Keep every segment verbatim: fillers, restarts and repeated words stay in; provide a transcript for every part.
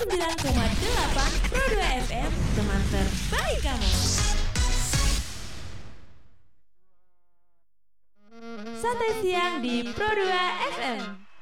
sembilan koma delapan Pro dua F M, teman terbaik kamu. Santai siang di Pro dua F M.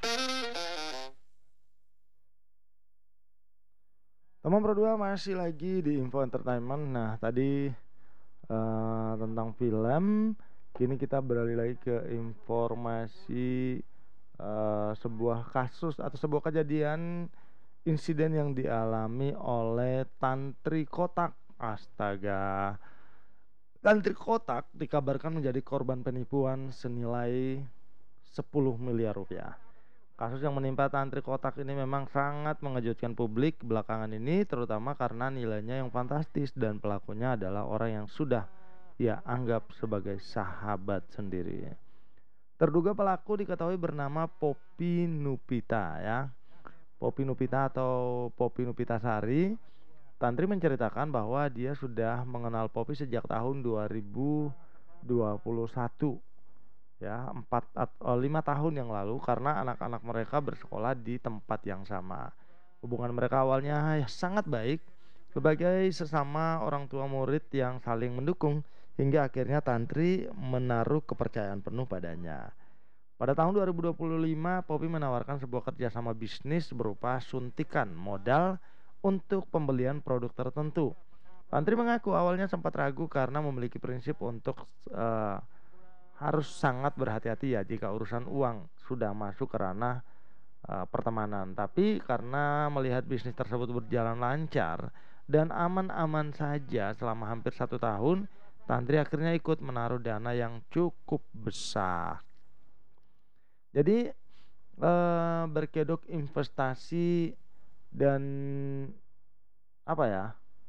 Teman Pro dua masih lagi di Info Entertainment. Nah, tadi uh, tentang film. Kini kita beralih lagi ke informasi uh, sebuah kasus atau sebuah kejadian insiden yang dialami oleh Tantri Kotak. Astaga. Tantri Kotak dikabarkan menjadi korban penipuan senilai sepuluh miliar rupiah. Kasus yang menimpa Tantri Kotak ini memang sangat mengejutkan publik belakangan ini, terutama karena nilainya yang fantastis dan pelakunya adalah orang yang sudah ia anggap sebagai sahabat sendiri. Terduga pelaku diketahui bernama Poppy Nupita ya. Poppy Nupita atau Poppy Nupitasari. Tantri menceritakan bahwa dia sudah mengenal Poppy sejak tahun dua ribu dua puluh satu. Ya, empat atau lima tahun yang lalu karena anak-anak mereka bersekolah di tempat yang sama. Hubungan mereka awalnya ya, sangat baik sebagai sesama orang tua murid yang saling mendukung hingga akhirnya Tantri menaruh kepercayaan penuh padanya. Pada tahun dua ribu dua puluh lima, Poppy menawarkan sebuah kerjasama bisnis berupa suntikan modal untuk pembelian produk tertentu. Tantri mengaku awalnya sempat ragu karena memiliki prinsip untuk uh, harus sangat berhati-hati ya jika urusan uang sudah masuk ke ranah uh, pertemanan. Tapi karena melihat bisnis tersebut berjalan lancar dan aman-aman saja selama hampir satu tahun, Tantri akhirnya ikut menaruh dana yang cukup besar. Jadi uh, berkedok investasi dan apa ya,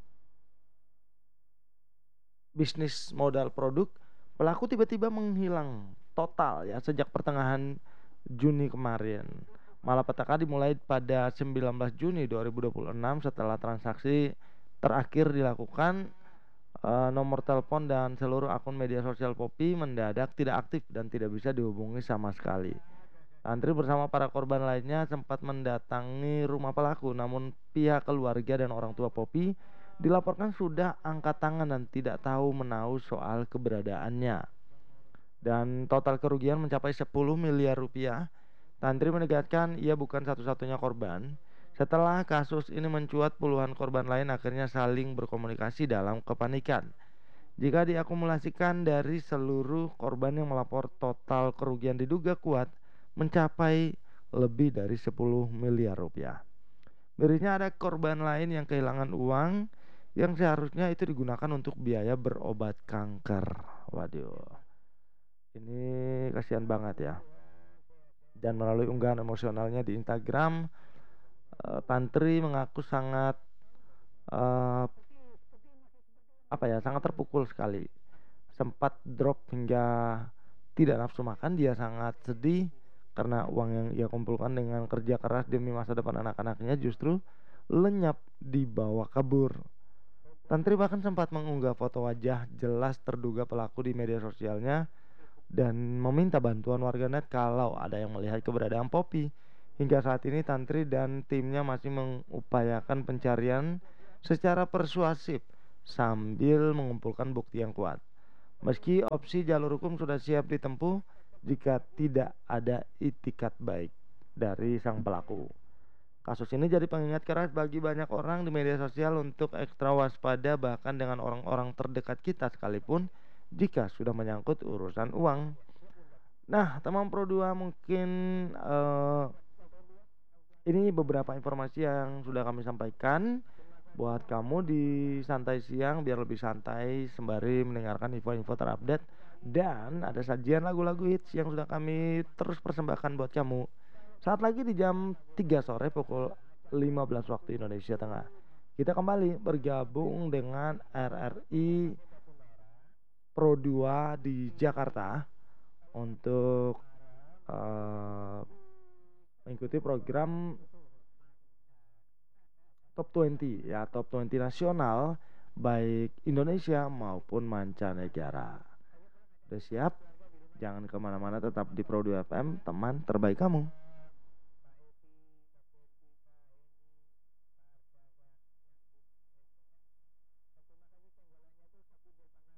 bisnis modal produk, pelaku tiba-tiba menghilang total ya sejak pertengahan Juni kemarin. Malapetaka dimulai pada sembilan belas Juni dua ribu dua puluh enam setelah transaksi terakhir dilakukan. Uh, nomor telepon dan seluruh akun media sosial Poppy mendadak tidak aktif dan tidak bisa dihubungi sama sekali. Tantri bersama para korban lainnya sempat mendatangi rumah pelaku, namun pihak keluarga dan orang tua Poppy dilaporkan sudah angkat tangan dan tidak tahu menahu soal keberadaannya. Dan total kerugian mencapai sepuluh miliar rupiah. Tantri menegaskan ia bukan satu-satunya korban. Setelah kasus ini mencuat, puluhan korban lain akhirnya saling berkomunikasi dalam kepanikan. Jika diakumulasikan dari seluruh korban yang melapor, total kerugian diduga kuat mencapai lebih dari sepuluh miliar rupiah. Mirisnya ada korban lain yang kehilangan uang yang seharusnya itu digunakan untuk biaya berobat kanker. Waduh, ini kasihan banget ya. Dan melalui unggahan emosionalnya di Instagram, uh, Tantri mengaku sangat uh, apa ya, sangat terpukul sekali. Sempat drop hingga tidak nafsu makan. Dia sangat sedih karena uang yang ia kumpulkan dengan kerja keras demi masa depan anak-anaknya justru lenyap dibawa kabur. Tantri bahkan sempat mengunggah foto wajah jelas terduga pelaku di media sosialnya dan meminta bantuan warganet kalau ada yang melihat keberadaan Poppy. Hingga saat ini Tantri dan timnya masih mengupayakan pencarian secara persuasif sambil mengumpulkan bukti yang kuat. Meski opsi jalur hukum sudah siap ditempuh jika tidak ada itikat baik dari sang pelaku. Kasus ini jadi pengingat keras bagi banyak orang di media sosial untuk ekstra waspada bahkan dengan orang-orang terdekat kita sekalipun jika sudah menyangkut urusan uang. Nah, teman Pro dua, mungkin uh, ini beberapa informasi yang sudah kami sampaikan buat kamu di santai siang biar lebih santai sembari mendengarkan info-info terupdate, dan ada sajian lagu-lagu hits yang sudah kami terus persembahkan buat kamu. Saat lagi di jam tiga sore pukul lima belas waktu Indonesia Tengah, kita kembali bergabung dengan R R I Pro dua di Jakarta untuk uh, mengikuti program Top dua puluh ya, Top dua puluh nasional baik Indonesia maupun mancanegara. Udah siap? Jangan kemana-mana, tetap di Pro dua F M, teman terbaik kamu.